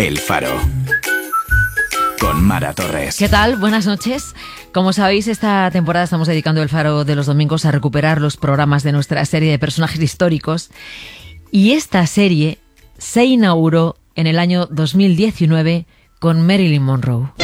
El Faro. Con Mara Torres. ¿Qué tal? Buenas noches. Como sabéis, esta temporada estamos dedicando El Faro de los domingos a recuperar los programas de nuestra serie de personajes históricos. Y esta serie se inauguró en el año 2019 con Marilyn Monroe.